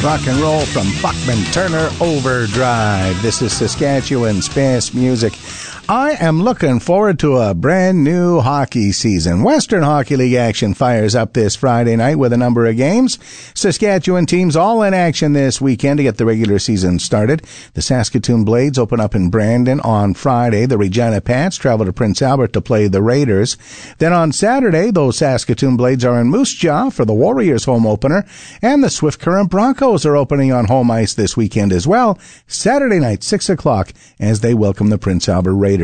rock and roll from Buckman Turner Overdrive. This is Saskatchewan's best music. I am looking forward to a brand new hockey season. Western Hockey League action fires up this Friday night with a number of games. Saskatchewan teams all in action this weekend to get the regular season started. The Saskatoon Blades open up in Brandon on Friday. The Regina Pats travel to Prince Albert to play the Raiders. Then on Saturday, those Saskatoon Blades are in Moose Jaw for the Warriors home opener. And the Swift Current Broncos are opening on home ice this weekend as well. Saturday night, 6 o'clock, as they welcome the Prince Albert Raiders.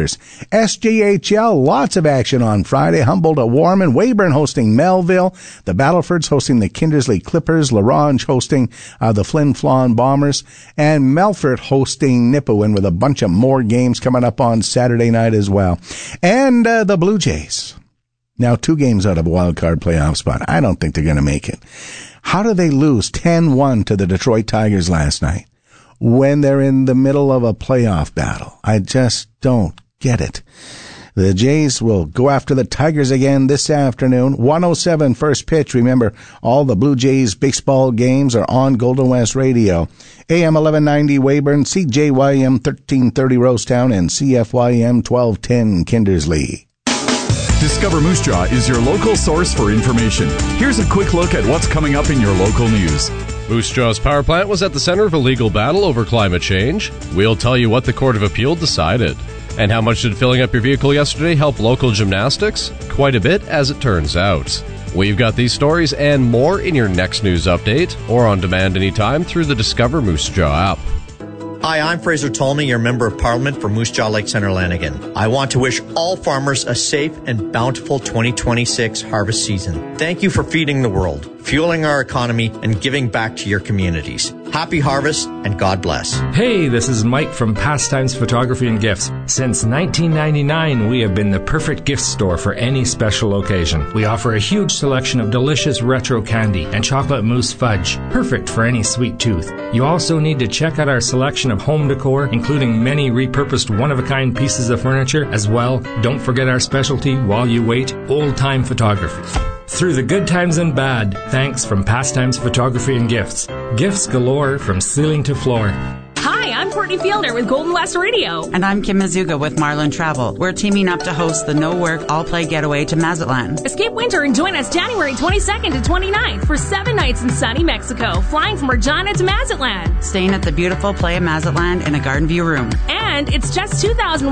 SJHL, lots of action on Friday. Humboldt at Warman, Weyburn hosting Melville, the Battlefords hosting the Kindersley Clippers, LaRange hosting the Flin Flon Bombers, and Melfort hosting Nipawin, with a bunch of more games coming up on Saturday night as well. And the Blue Jays, now 2 games out of a wild card playoff spot. I don't think they're going to make it. How do they lose 10-1 to the Detroit Tigers last night when they're in the middle of a playoff battle? I just don't get it. The Jays will go after the Tigers again this afternoon. 1:07 first pitch. Remember, all the Blue Jays baseball games are on Golden West Radio. AM 1190 Weyburn, CJYM 1330 Rosetown, and CFYM 1210 Kindersley. Discover Moose Jaw is your local source for information. Here's a quick look at what's coming up in your local news. Moose Jaw's power plant was at the center of a legal battle over climate change. We'll tell you what the Court of Appeal decided. And how much did filling up your vehicle yesterday help local gymnastics? Quite a bit, as it turns out. We've got these stories and more in your next news update, or on demand anytime through the Discover Moose Jaw app. Hi, I'm Fraser Tolney, your Member of Parliament for Moose Jaw Lake Centre Lanigan. I want to wish all farmers a safe and bountiful 2026 harvest season. Thank you for feeding the world, fueling our economy, and giving back to your communities. Happy harvest, and God bless. Hey, this is Mike from Pastimes Photography and Gifts. Since 1999, we have been the perfect gift store for any special occasion. We offer a huge selection of delicious retro candy and chocolate mousse fudge, perfect for any sweet tooth. You also need to check out our selection of home decor, including many repurposed one-of-a-kind pieces of furniture. As well, don't forget our specialty while you wait, old-time photography. Through the good times and bad, thanks from Pastimes Photography and Gifts. Gifts galore from ceiling to floor. Hi, I'm Courtney Fielder with Golden West Radio. And I'm Kim Mazuga with Marlin Travel. We're teaming up to host the No Work All Play Getaway to Mazatlan. Escape winter and join us January 22nd to 29th for 7 nights in sunny Mexico, flying from Regina to Mazatlan. Staying at the beautiful Playa Mazatlan in a garden view room. And it's just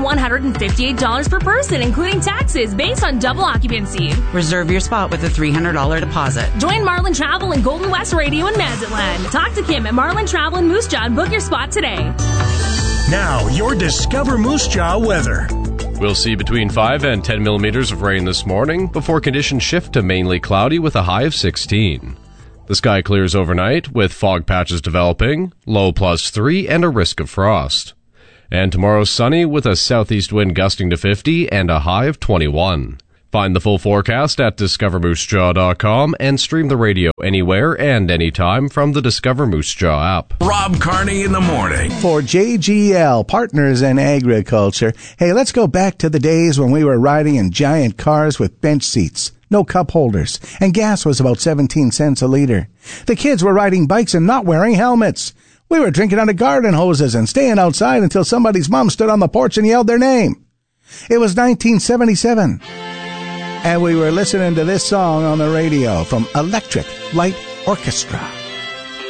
$2,158 per person, including taxes, based on double occupancy. Reserve your spot with a $300 deposit. Join Marlin Travel and Golden West Radio in Mazatlan. Talk to Kim at Marlin Travel in Moose Jaw and book your spot today. Now, your Discover Moose Jaw weather. We'll see between 5 and 10 millimeters of rain this morning before conditions shift to mainly cloudy with a high of 16. The sky clears overnight with fog patches developing, low +3 and a risk of frost. And tomorrow sunny with a southeast wind gusting to 50 and a high of 21. Find the full forecast at discovermoosejaw.com and stream the radio anywhere and anytime from the Discover Moose Jaw app. Rob Carney in the morning. For JGL, Partners in Agriculture. Hey, let's go back to the days when we were riding in giant cars with bench seats, no cup holders, and gas was about 17 cents a liter. The kids were riding bikes and not wearing helmets. We were drinking out of garden hoses and staying outside until somebody's mom stood on the porch and yelled their name. It was 1977. And we were listening to this song on the radio from Electric Light Orchestra.